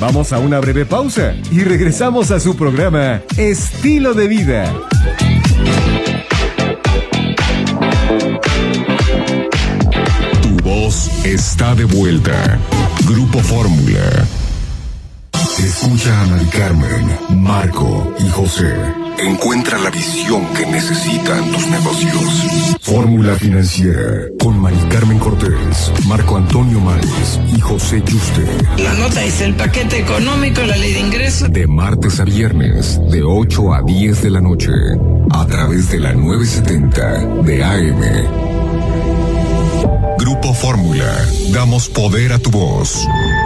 Vamos a una breve pausa y regresamos a su programa Estilo de Vida. Tu voz está de vuelta. Grupo Fórmula. Escucha a Mari Carmen, Marco y José. Encuentra la visión que necesitan tus negocios. Fórmula Financiera con Mari Carmen Cortés, Marco Antonio Mares y José Yuste. La nota es el paquete económico, la ley de ingresos. De martes a viernes, de 8 a 10 de la noche, a través de la 970 de AM. Grupo Fórmula, damos poder a tu voz.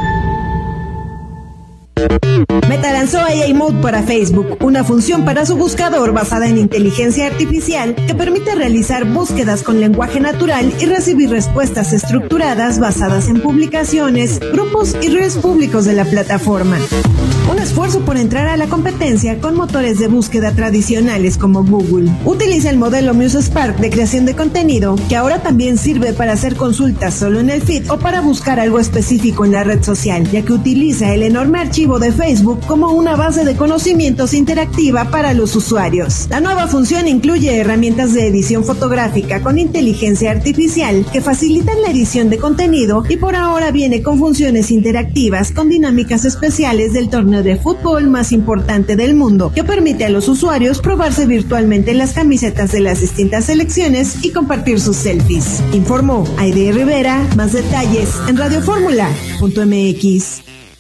Meta lanzó AI Mode para Facebook, una función para su buscador basada en inteligencia artificial que permite realizar búsquedas con lenguaje natural y recibir respuestas estructuradas basadas en publicaciones, grupos y redes públicos de la plataforma. Un esfuerzo por entrar a la competencia con motores de búsqueda tradicionales como Google. Utiliza el modelo MuseSpark de creación de contenido, que ahora también sirve para hacer consultas solo en el feed o para buscar algo específico en la red social, ya que utiliza el enorme archivo de Facebook como una base de conocimientos interactiva para los usuarios. La nueva función incluye herramientas de edición fotográfica con inteligencia artificial que facilitan la edición de contenido y por ahora viene con funciones interactivas con dinámicas especiales del torneo de fútbol más importante del mundo, que permite a los usuarios probarse virtualmente las camisetas de las distintas selecciones y compartir sus selfies. Informó Aide Rivera. Más detalles en radiofórmula.mx.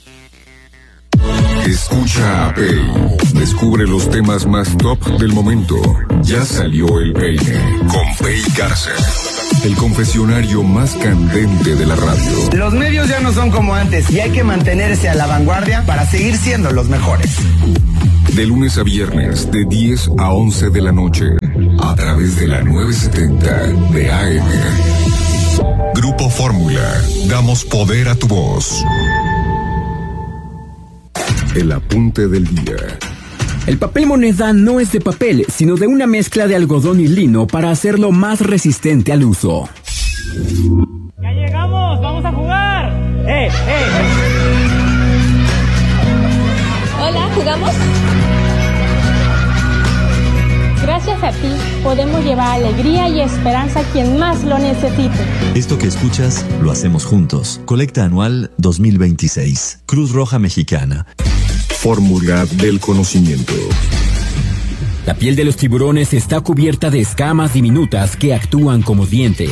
Escucha a Pei. Descubre los temas más top del momento. Ya salió el peine con Pei Garza. El confesionario más candente de la radio. Los medios ya no son como antes y hay que mantenerse a la vanguardia para seguir siendo los mejores. De lunes a viernes, de 10 a 11 de la noche, a través de la 970 de AM. Grupo Fórmula, damos poder a tu voz. El apunte del día. El papel moneda no es de papel, sino de una mezcla de algodón y lino para hacerlo más resistente al uso. ¡Ya llegamos! ¡Vamos a jugar! Hola, ¿jugamos? Gracias a ti, podemos llevar alegría y esperanza a quien más lo necesite. Esto que escuchas, lo hacemos juntos. Colecta anual 2026. Cruz Roja Mexicana. Fórmula del conocimiento. La piel de los tiburones está cubierta de escamas diminutas que actúan como dientes.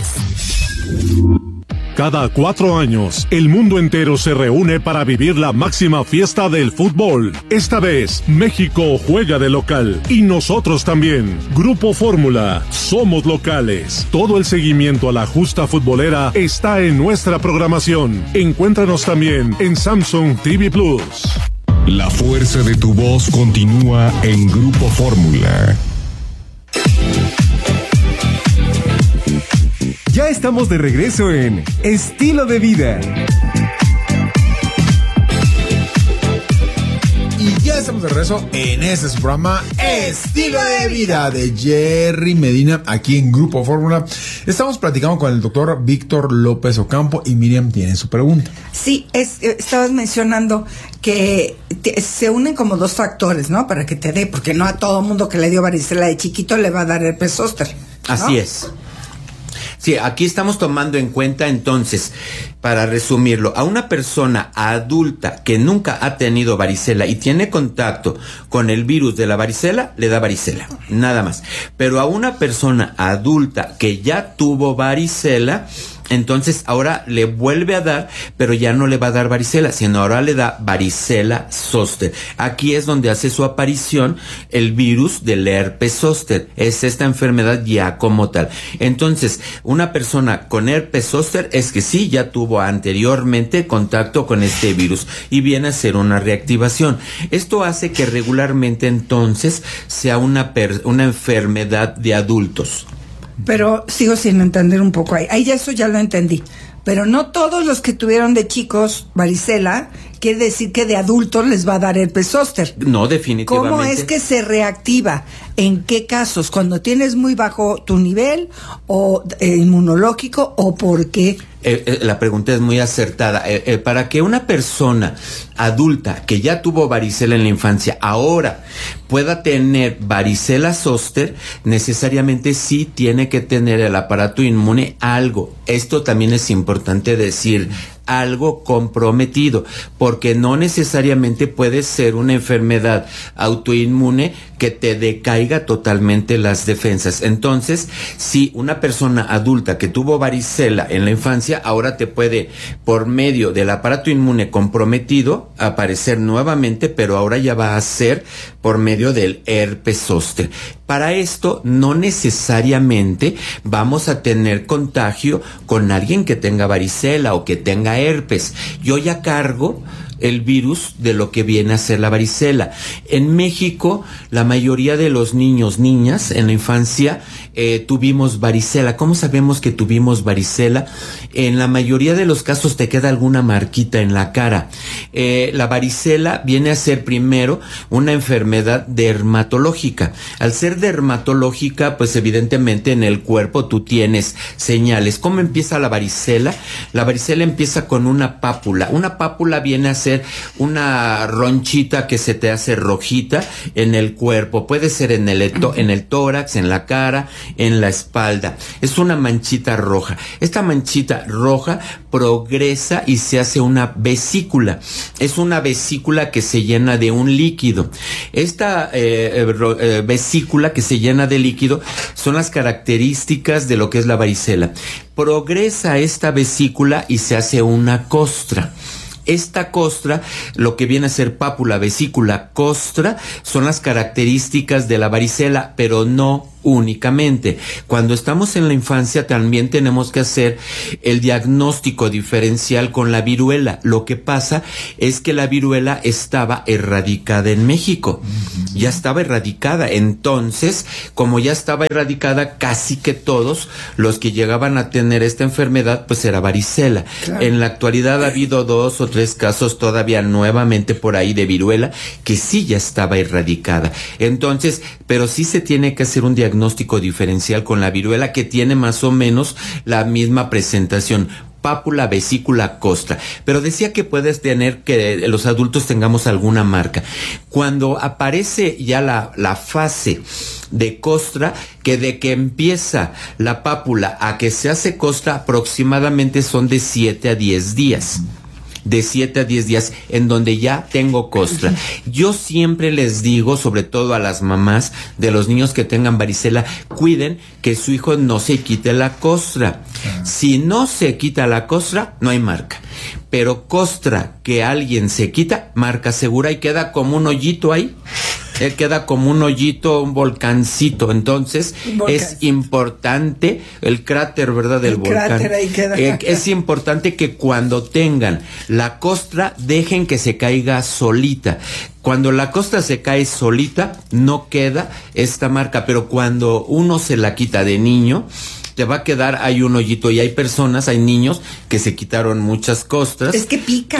Cada 4 años, el mundo entero se reúne para vivir la máxima fiesta del fútbol. Esta vez, México juega de local. Y nosotros también. Grupo Fórmula. Somos locales. Todo el seguimiento a la justa futbolera está en nuestra programación. Encuéntranos también en Samsung TV Plus. La fuerza de tu voz continúa en Grupo Fórmula. Ya estamos de regreso en Estilo de Vida. Y ya estamos de regreso en este su programa Estilo de Vida de Jerry Medina, aquí en Grupo Fórmula. Estamos platicando con el doctor Víctor López Ocampo y Miriam tiene su pregunta. Sí, estabas mencionando que se unen como dos factores, ¿no? Para que te dé, porque no a todo mundo que le dio varicela de chiquito le va a dar herpes zóster, ¿no? Así es. Sí, aquí estamos tomando en cuenta entonces, para resumirlo, a una persona adulta que nunca ha tenido varicela y tiene contacto con el virus de la varicela, le da varicela, nada más. Pero a una persona adulta que ya tuvo varicela, entonces ahora le vuelve a dar, pero ya no le va a dar varicela, sino ahora le da varicela zóster. Aquí es donde hace su aparición el virus del herpes zóster. Es esta enfermedad ya como tal. Entonces, una persona con herpes zóster es que sí, ya tuvo anteriormente contacto con este virus y viene a ser una reactivación. Esto hace que regularmente entonces sea una enfermedad de adultos. Pero sigo sin entender un poco ahí. Ahí ya eso ya lo entendí. Pero no todos los que tuvieron de chicos varicela, quiere decir que de adultos les va a dar herpes zóster. No, definitivamente. ¿Cómo es que se reactiva? ¿En qué casos? ¿Cuando tienes muy bajo tu nivel o inmunológico o por qué? La pregunta es muy acertada. Para que una persona adulta que ya tuvo varicela en la infancia ahora pueda tener varicela zóster, necesariamente sí tiene que tener el aparato inmune algo. Esto también es importante decir, algo comprometido, porque no necesariamente puede ser una enfermedad autoinmune que te decaiga totalmente las defensas. Entonces, si una persona adulta que tuvo varicela en la infancia, ahora te puede, por medio del aparato inmune comprometido, aparecer nuevamente, pero ahora ya va a ser por medio del herpes zóster. Para esto, no necesariamente vamos a tener contagio con alguien que tenga varicela o que tenga herpes. Yo ya cargo el virus de lo que viene a ser la varicela. En México, la mayoría de los niños, niñas, en la infancia, tuvimos varicela. ¿Cómo sabemos que tuvimos varicela? En la mayoría de los casos te queda alguna marquita en la cara. La varicela viene a ser primero una enfermedad dermatológica. Al ser dermatológica, pues evidentemente en el cuerpo tú tienes señales. ¿Cómo empieza la varicela? La varicela empieza con una pápula. Una pápula viene a ser una ronchita que se te hace rojita en el cuerpo. Puede ser en el tórax, en la cara, en la espalda. Es una manchita roja. Esta manchita roja progresa y se hace una vesícula. Es una vesícula que se llena de un líquido. Esta vesícula que se llena de líquido son las características de lo que es la varicela. Progresa esta vesícula y se hace una costra. Esta costra, lo que viene a ser pápula, vesícula, costra, son las características de la varicela, pero no únicamente. Cuando estamos en la infancia también tenemos que hacer el diagnóstico diferencial con la viruela. Lo que pasa es que la viruela estaba erradicada en México. Ya estaba erradicada. Entonces, como ya estaba erradicada, casi que todos los que llegaban a tener esta enfermedad, pues era varicela. Claro. En la actualidad ha habido 2 o 3 casos todavía nuevamente por ahí de viruela que sí ya estaba erradicada. Entonces, pero sí se tiene que hacer un diagnóstico diferencial con la viruela, que tiene más o menos la misma presentación: pápula, vesícula, costra. Pero decía que puedes tener, que los adultos tengamos alguna marca. Cuando aparece ya la fase de costra, que de que empieza la pápula a que se hace costra, aproximadamente son de 7 a 10 días. De 7 a 10 días en donde ya tengo costra. Yo siempre les digo, sobre todo a las mamás de los niños que tengan varicela, cuiden que su hijo no se quite la costra. Si no se quita la costra, no hay marca. Pero costra que alguien se quita, marca segura, y queda como un hoyito ahí. Queda como un hoyito, un volcancito. Entonces es importante el cráter, ¿verdad? Del volcán. Cráter ahí queda. Es importante que cuando tengan la costra dejen que se caiga solita. Cuando la costra se cae solita no queda esta marca, pero cuando uno se la quita de niño, te va a quedar ahí un hoyito. Y hay personas, hay niños que se quitaron muchas costras. Es que pica.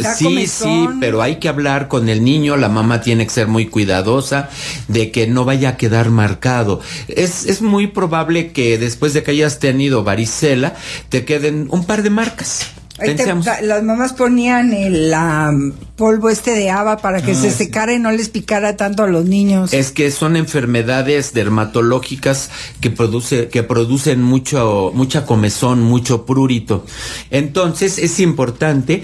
Sí, pero hay que hablar con el niño. La mamá tiene que ser muy cuidadosa de que no vaya a quedar marcado. Es muy probable que después de que hayas tenido varicela te queden un par de marcas. Las mamás ponían el polvo de haba para que se secara y no les picara tanto a los niños. Es que son enfermedades dermatológicas que producen mucha comezón, mucho prurito. Entonces es importante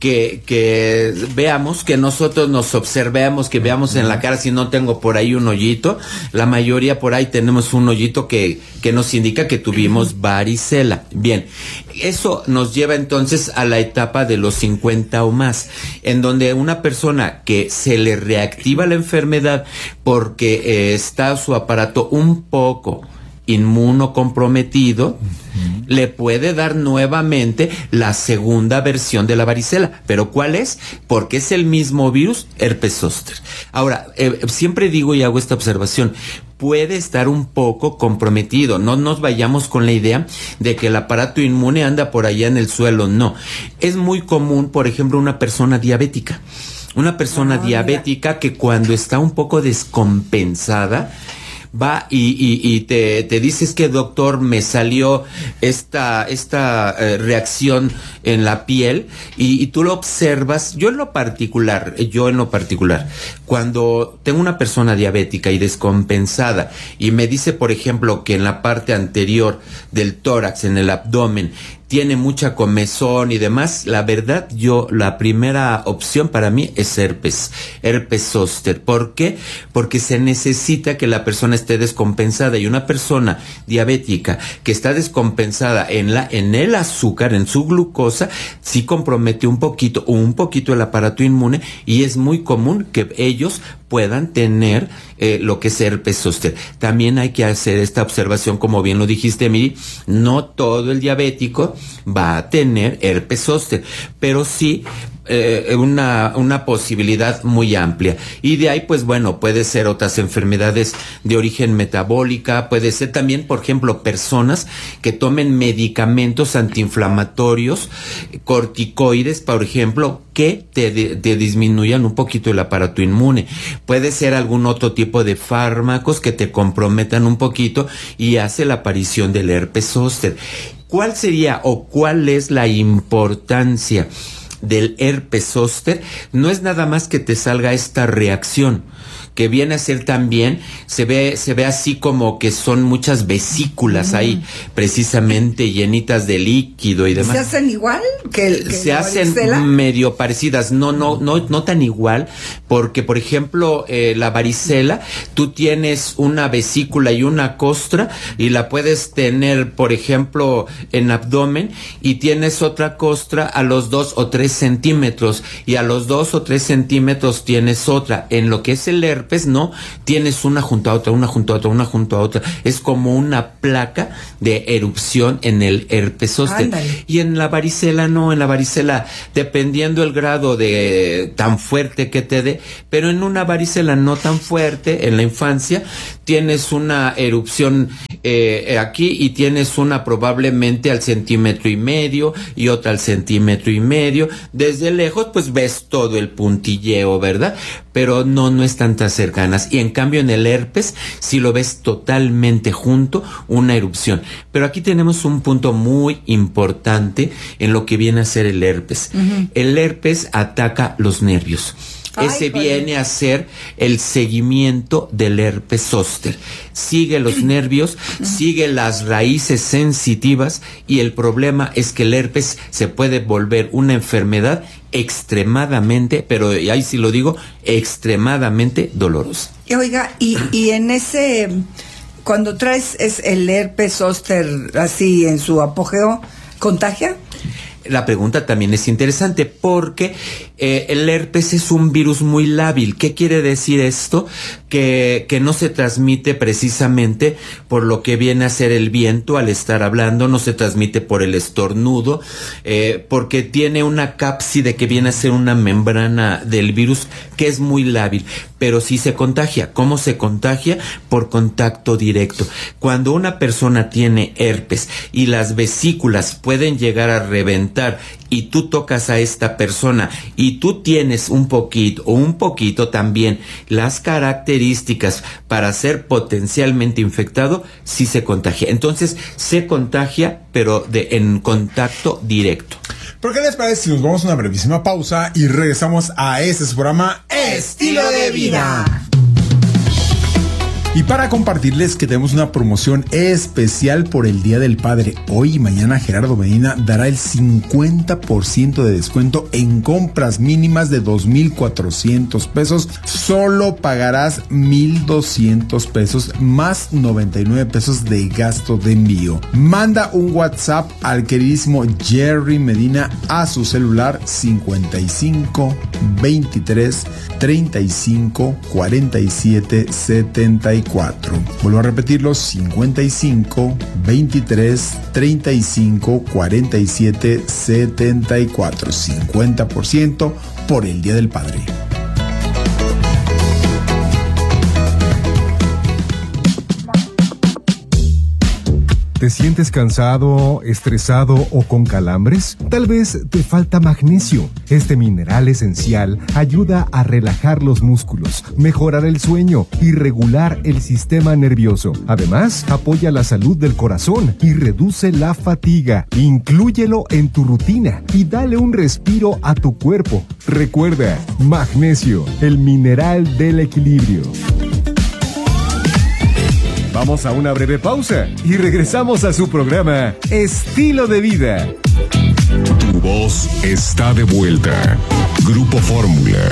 que veamos, que nosotros nos observemos, que veamos en la cara si no tengo por ahí un hoyito. La mayoría por ahí tenemos un hoyito que nos indica que tuvimos varicela. Bien, eso nos lleva entonces a la etapa de los 50 o más, en donde una persona que se le reactiva la enfermedad porque está su aparato un poco inmunocomprometido, le puede dar nuevamente la segunda versión de la varicela. ¿Pero cuál es? Porque es el mismo virus, herpes zóster. Ahora, siempre digo y hago esta observación: puede estar un poco comprometido. No nos vayamos con la idea de que el aparato inmune anda por allá en el suelo. No. Es muy común, por ejemplo, una persona diabética. Una persona diabética que cuando está un poco descompensada va y te dices que doctor, me salió esta reacción en la piel y tú lo observas. Yo en lo particular, cuando tengo una persona diabética y descompensada y me dice, por ejemplo, que en la parte anterior del tórax, en el abdomen, tiene mucha comezón y demás, la verdad, la primera opción para mí es herpes zóster. ¿Por qué? Porque se necesita que la persona esté descompensada, y una persona diabética que está descompensada en el azúcar, en su glucosa, sí compromete un poquito el aparato inmune, y es muy común que ellos puedan tener lo que es herpes zóster. También hay que hacer esta observación, como bien lo dijiste, Miri, no todo el diabético va a tener herpes zóster, pero sí una posibilidad muy amplia. Y de ahí, pues bueno, puede ser otras enfermedades de origen metabólica, puede ser también, por ejemplo, personas que tomen medicamentos antiinflamatorios, corticoides, por ejemplo, que te disminuyan un poquito el aparato inmune. Puede ser algún otro tipo de fármacos que te comprometan un poquito y hace la aparición del herpes zóster. ¿Cuál sería o cuál es la importancia del herpes zóster? No es nada más que te salga esta reacción, que viene a ser también, se ve así como que son muchas vesículas ahí, precisamente llenitas de líquido y demás. ¿Se hacen igual que se hacen varicela? Medio parecidas, no tan igual, porque por ejemplo la varicela, tú tienes una vesícula y una costra, y la puedes tener, por ejemplo, en abdomen, y tienes otra costra a los 2 o 3 centímetros, y a los 2 o 3 centímetros tienes otra. En lo que es el herpes, no, tienes una junto a otra, una junto a otra, una junto a otra. Es como una placa de erupción en el herpes zóster. Ándale. Y en la varicela no, en la varicela, dependiendo el grado de tan fuerte que te dé, pero en una varicela no tan fuerte, en la infancia, tienes una erupción aquí, y tienes una probablemente al 1,5 centímetros y otra al 1,5 centímetros. Desde lejos, pues ves todo el puntilleo, ¿verdad? Pero no están tan cercanas. Y en cambio en el herpes si lo ves totalmente junto, una erupción. Pero aquí tenemos un punto muy importante en lo que viene a ser el herpes. El herpes ataca los nervios. Ese viene a ser el seguimiento del herpes zóster. Sigue los nervios, sigue las raíces sensitivas, y el problema es que el herpes se puede volver una enfermedad extremadamente, pero ahí sí lo digo, extremadamente dolorosa. Oiga, y en ese, cuando traes el herpes zóster así en su apogeo, ¿contagia? La pregunta también es interesante, porque el herpes es un virus muy lábil. ¿Qué quiere decir esto? Que no se transmite precisamente por lo que viene a ser el viento al estar hablando, no se transmite por el estornudo, porque tiene una cápside que viene a ser una membrana del virus que es muy lábil, pero sí se contagia. ¿Cómo se contagia? Por contacto directo. Cuando una persona tiene herpes y las vesículas pueden llegar a reventar, y tú tocas a esta persona y tú tienes un poquito también las características para ser potencialmente infectado, sí se contagia. Entonces se contagia, pero en contacto directo. ¿Por qué les parece si nos vamos a una brevísima pausa y regresamos a este su programa Estilo de Vida? Y para compartirles que tenemos una promoción especial por el Día del Padre. Hoy y mañana Gerardo Medina dará el 50% de descuento en compras mínimas de 2,400 pesos. Solo pagarás 1,200 pesos más 99 pesos de gasto de envío. Manda un WhatsApp al queridísimo Jerry Medina a su celular 55 23 35 47 74. Vuelvo a repetirlo: 55 23 35 47 74. 50% por el Día del Padre. ¿Te sientes cansado, estresado o con calambres? Tal vez te falta magnesio. Este mineral esencial ayuda a relajar los músculos, mejorar el sueño y regular el sistema nervioso. Además, apoya la salud del corazón y reduce la fatiga. Inclúyelo en tu rutina y dale un respiro a tu cuerpo. Recuerda, magnesio, el mineral del equilibrio. Vamos a una breve pausa y regresamos a su programa Estilo de Vida. Tu voz está de vuelta. Grupo Fórmula.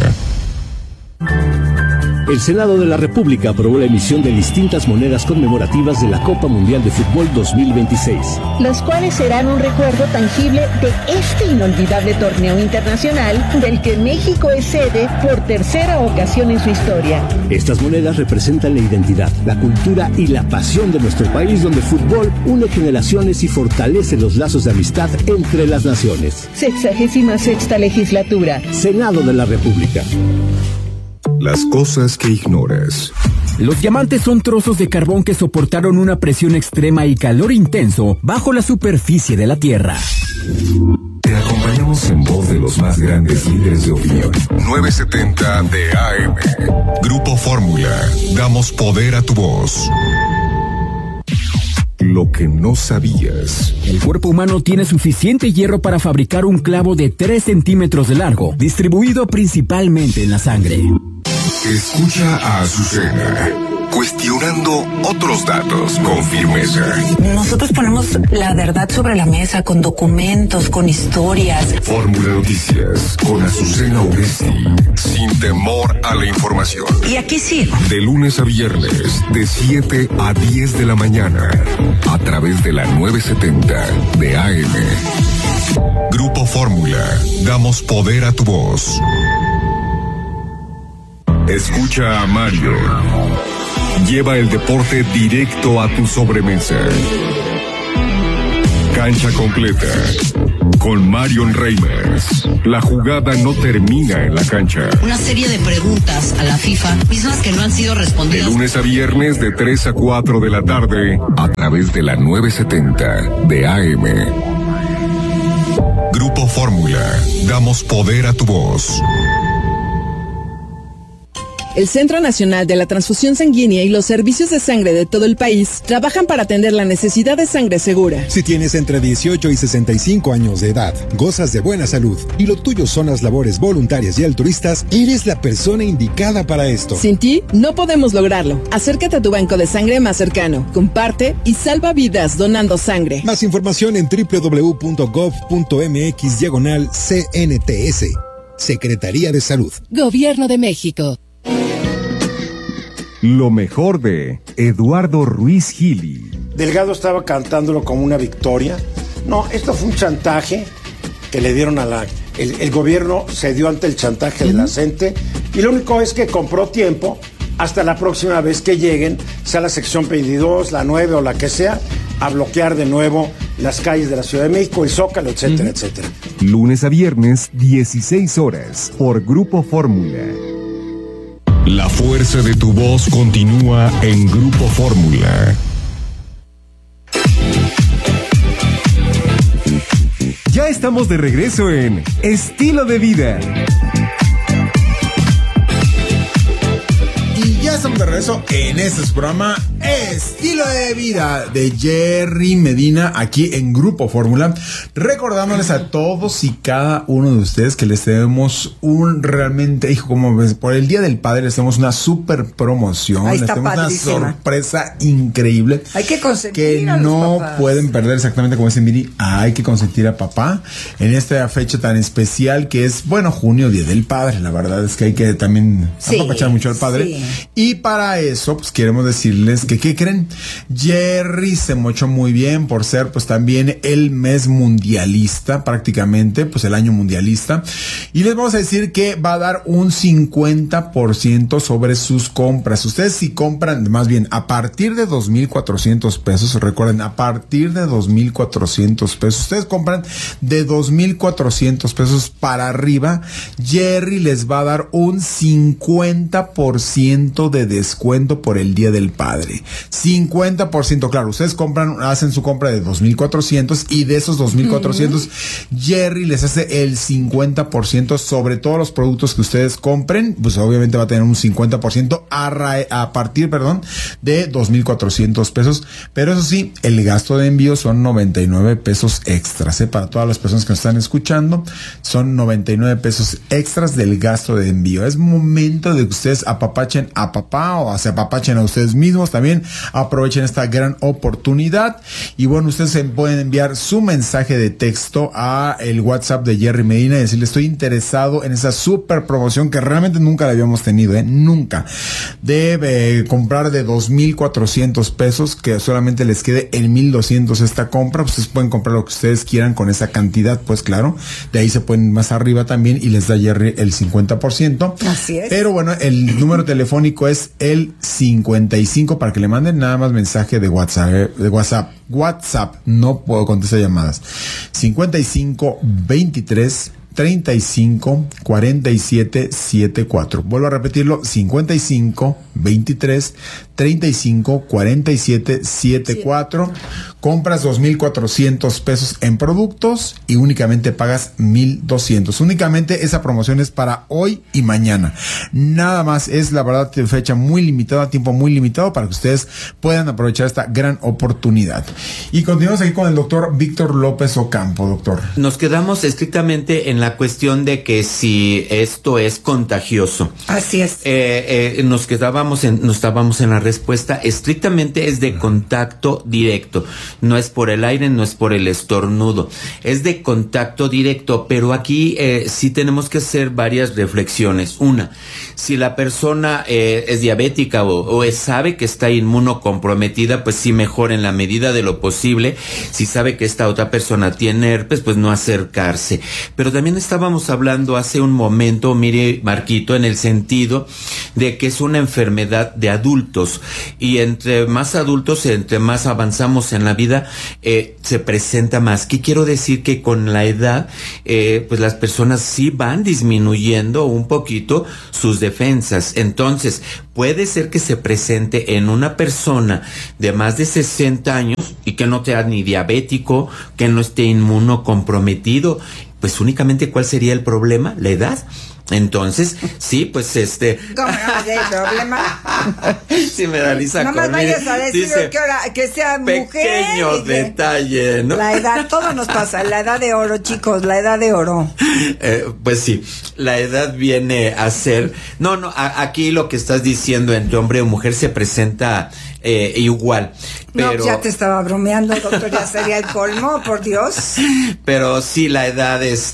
El Senado de la República aprobó la emisión de distintas monedas conmemorativas de la Copa Mundial de Fútbol 2026. Las cuales serán un recuerdo tangible de este inolvidable torneo internacional del que México es sede por tercera ocasión en su historia. Estas monedas representan la identidad, la cultura y la pasión de nuestro país, donde el fútbol une generaciones y fortalece los lazos de amistad entre las naciones. 66ª legislatura. Senado de la República. Las cosas que ignoras. Los diamantes son trozos de carbón que soportaron una presión extrema y calor intenso bajo la superficie de la Tierra. Te acompañamos en voz de los más grandes líderes de opinión. 970 de AM. Grupo Fórmula. Damos poder a tu voz. Lo que no sabías. El cuerpo humano tiene suficiente hierro para fabricar un clavo de 3 centímetros de largo, distribuido principalmente en la sangre. Escucha a Azucena, cuestionando otros datos con firmeza. Nosotros ponemos la verdad sobre la mesa, con documentos, con historias. Fórmula Noticias, con Azucena Uresti, sin temor a la información. Y aquí sigo. De lunes a viernes, de 7 a 10 de la mañana, a través de la 970 de AM. Grupo Fórmula, damos poder a tu voz. Escucha a Mario. Lleva el deporte directo a tu sobremesa. Cancha completa. Con Marion Reimers. La jugada no termina en la cancha. Una serie de preguntas a la FIFA, mismas que no han sido respondidas. De lunes a viernes, de 3 a 4 de la tarde, a través de la 970 de AM. Grupo Fórmula. Damos poder a tu voz. El Centro Nacional de la Transfusión Sanguínea y los servicios de sangre de todo el país trabajan para atender la necesidad de sangre segura. Si tienes entre 18 y 65 años de edad, gozas de buena salud y lo tuyo son las labores voluntarias y altruistas, eres la persona indicada para esto. Sin ti, no podemos lograrlo. Acércate a tu banco de sangre más cercano, comparte y salva vidas donando sangre. Más información en www.gov.mx/CNTS. Secretaría de Salud. Gobierno de México. Lo mejor de Eduardo Ruiz Gili. Delgado estaba cantándolo como una victoria. No, esto fue un chantaje que le dieron a la... El gobierno cedió ante el chantaje de la CENTE y lo único es que compró tiempo hasta la próxima vez que lleguen, sea la sección 22, la 9 o la que sea, a bloquear de nuevo las calles de la Ciudad de México, el Zócalo, etcétera, etcétera. Lunes a viernes, 16 horas, por Grupo Fórmula. La fuerza de tu voz continúa en Grupo Fórmula. Ya estamos de regreso en Estilo de Vida. Y ya estamos de regreso en este programa Estilo de Vida de Jerry Medina, aquí en Grupo Fórmula, recordándoles a todos y cada uno de ustedes que les tenemos un realmente, hijo, como por el Día del Padre les tenemos una super promoción. Ahí les está tenemos padrísima. una sorpresa increíble. Hay que consentir que a los no papás. pueden perder, exactamente como dice Miri, hay que consentir a papá en esta fecha tan especial que es, bueno, junio, Día del Padre. La verdad es que hay que también apapachar mucho al padre. Sí. Y para eso, pues queremos decirles que, ¿qué creen? Jerry se mochó muy bien por ser, pues también el mes mundialista, prácticamente, pues el año mundialista. Y les vamos a decir que va a dar un 50% sobre sus compras. Ustedes si compran, más bien, a partir de 2,400 pesos, recuerden, a partir de 2,400 pesos, ustedes compran de 2,400 pesos para arriba, Jerry les va a dar un 50% de descuento por el Día del Padre. Jerry. 50%, claro, ustedes hacen su compra de 2,400 y de esos 2,400, Jerry les hace el 50% sobre todos los productos que ustedes compren, pues obviamente va a tener un 50% a partir de 2,400 pesos, pero eso sí, el gasto de envío son 99 pesos extras, para todas las personas que nos están escuchando, son 99 pesos extras del gasto de envío. Es momento de que ustedes apapachen a papá o se apapachen a ustedes mismos también, aprovechen esta gran oportunidad y bueno, ustedes pueden enviar su mensaje de texto a el WhatsApp de Jerry Medina y decirle estoy interesado en esa super promoción que realmente nunca la habíamos tenido, nunca, de comprar de 2,400 pesos, que solamente les quede en 1,200 esta compra. Ustedes pueden comprar lo que ustedes quieran con esa cantidad, pues claro, de ahí se pueden más arriba también y les da Jerry el 50%. Así es. Pero bueno, el número telefónico es el 55 para que le manden nada más mensaje de WhatsApp. WhatsApp, no puedo contestar llamadas. 55 23 35 47 74. Vuelvo a repetirlo, 55 23 35 47 74. Compras 2,400 pesos en productos y únicamente pagas 1,200. Únicamente esa promoción es para hoy y mañana. Nada más, es la verdad fecha muy limitada, tiempo muy limitado para que ustedes puedan aprovechar esta gran oportunidad. Y continuamos aquí con el doctor Víctor López Ocampo, doctor. Nos quedamos estrictamente en la cuestión de que si esto es contagioso. Así es. Nos estábamos en la respuesta, estrictamente es de contacto directo. No es por el aire, no es por el estornudo, es de contacto directo, pero aquí sí tenemos que hacer varias reflexiones. Una, si la persona es diabética o sabe que está inmunocomprometida, pues sí, mejor en la medida de lo posible. Si sabe que esta otra persona tiene herpes, pues no acercarse. Pero también estábamos hablando hace un momento, mire Marquito, en el sentido de que es una enfermedad de adultos y entre más adultos, entre más avanzamos en la vida, se presenta más. ¿Qué quiero decir? Que con la edad, pues las personas sí van disminuyendo un poquito sus defensas. Entonces, puede ser que se presente en una persona de más de 60 años y que no sea ni diabético, que no esté inmunocomprometido. Pues únicamente, ¿cuál sería el problema? La edad. Entonces, sí, pues ¿Cómo no hay problema? Sí, me da risa. No más vayas a decir que sea mujer. Pequeño detalle, ¿no? La edad, todo nos pasa, la edad de oro, chicos, la edad de oro. Pues sí, la edad viene a ser... No, aquí lo que estás diciendo entre hombre o mujer se presenta igual. Pero... No, ya te estaba bromeando, doctor, ya sería el colmo, por Dios. Pero sí, la edad es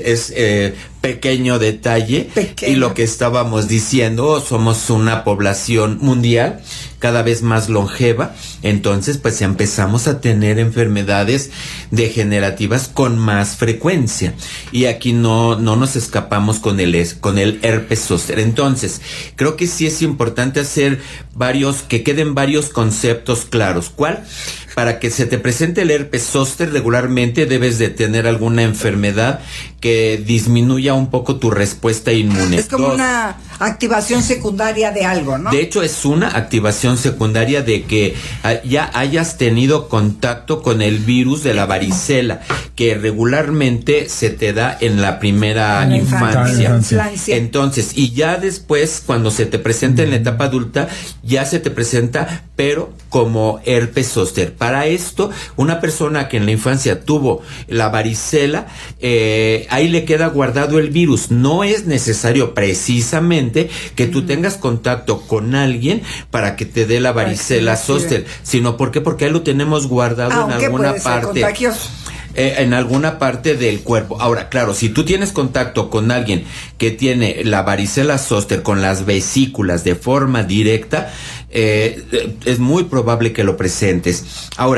pequeño detalle. Y lo que estábamos diciendo, somos una población mundial cada vez más longeva, entonces pues empezamos a tener enfermedades degenerativas con más frecuencia y aquí no nos escapamos con el herpes zóster. Entonces creo que sí es importante hacer que queden varios conceptos claros. ¿Cuál? Para que se te presente el herpes zóster regularmente debes de tener alguna enfermedad que disminuya un poco tu respuesta inmune. Es como una activación secundaria de algo, ¿no? De hecho, es una activación secundaria de que ya hayas tenido contacto con el virus de la varicela, que regularmente se te da en la primera infancia. Entonces, y ya después, cuando se te presenta en la etapa adulta, ya se te presenta, pero como herpes zóster. Para esto, una persona que en la infancia tuvo la varicela, ahí le queda guardado el virus. No es necesario precisamente que tú tengas contacto con alguien para que te dé la varicela zóster, sino porque ahí lo tenemos guardado en alguna parte. En alguna parte del cuerpo. Ahora, claro, si tú tienes contacto con alguien que tiene la varicela zóster con las vesículas de forma directa, es muy probable que lo presentes. Ahora,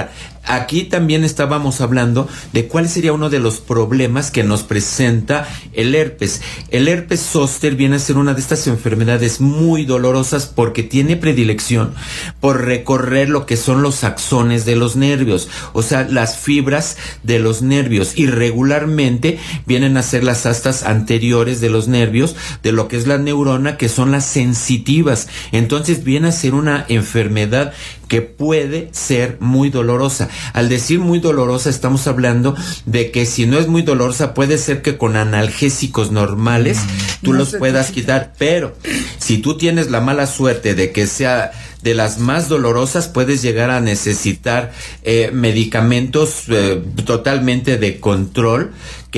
aquí también estábamos hablando de cuál sería uno de los problemas que nos presenta el herpes. El herpes zóster viene a ser una de estas enfermedades muy dolorosas porque tiene predilección por recorrer lo que son los axones de los nervios, o sea, las fibras de los nervios, y regularmente vienen a ser las astas anteriores de los nervios, de lo que es la neurona, que son las sensitivas. Entonces viene a ser una enfermedad que puede ser muy dolorosa. Al decir muy dolorosa, estamos hablando de que si no es muy dolorosa, puede ser que con analgésicos normales tú los puedas quitar, pero si tú tienes la mala suerte de que sea de las más dolorosas, puedes llegar a necesitar medicamentos totalmente de control,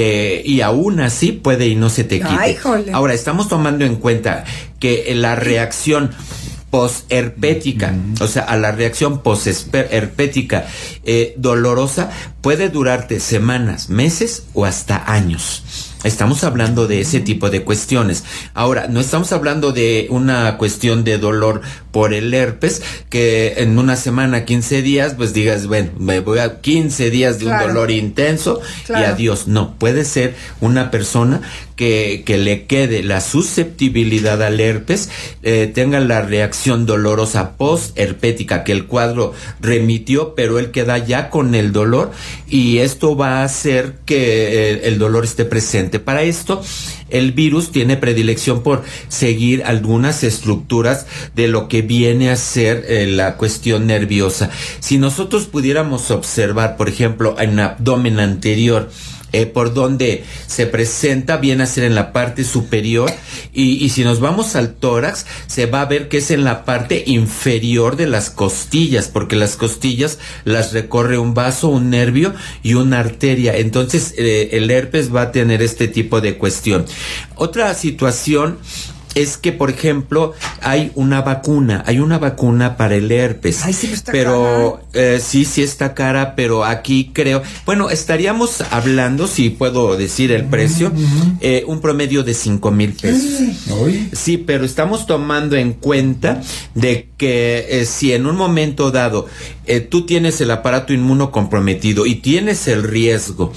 y aún así puede y no se te quite. Ay, jole. Ahora, estamos tomando en cuenta que la reacción posherpética, o sea, a la reacción posherpética dolorosa puede durarte semanas, meses o hasta años. Estamos hablando de ese tipo de cuestiones. Ahora, no estamos hablando de una cuestión de dolor por el herpes, que en una semana, 15 días, pues digas, bueno, me voy a 15 días de un dolor intenso y adiós. No, puede ser una persona que le quede la susceptibilidad al herpes, tenga la reacción dolorosa postherpética, que el cuadro remitió, pero él queda ya con el dolor, y esto va a hacer que el dolor esté presente. Para esto, el virus tiene predilección por seguir algunas estructuras de lo que viene a ser la cuestión nerviosa. Si nosotros pudiéramos observar, por ejemplo, en el abdomen anterior, por donde se presenta, viene a ser en la parte superior, y si nos vamos al tórax, se va a ver que es en la parte inferior de las costillas, porque las costillas las recorre un vaso, un nervio y una arteria. Entonces el herpes va a tener este tipo de cuestión. Otra situación es que, por ejemplo, hay una vacuna para el herpes. Ay, sí, está pero sí está cara, pero aquí creo, bueno, estaríamos hablando, si puedo decir el precio, un promedio de 5,000 pesos. Sí, pero estamos tomando en cuenta de que si en un momento dado tú tienes el aparato inmuno comprometido y tienes el riesgo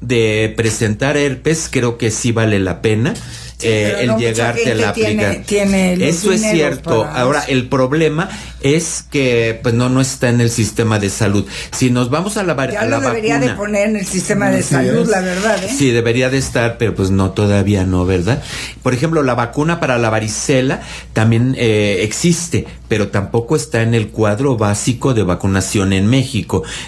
de presentar herpes, creo que sí vale la pena. El llegarte a la aplicar. Eso es cierto. Ahora, el problema es que pues no está en el sistema de salud. Si nos vamos a la vacuna, ya lo debería de poner en el sistema de salud, la verdad, Sí, debería de estar, pero pues no, todavía no, ¿verdad? Por ejemplo, la vacuna para la varicela también existe, pero tampoco está en el cuadro básico de vacunación en México.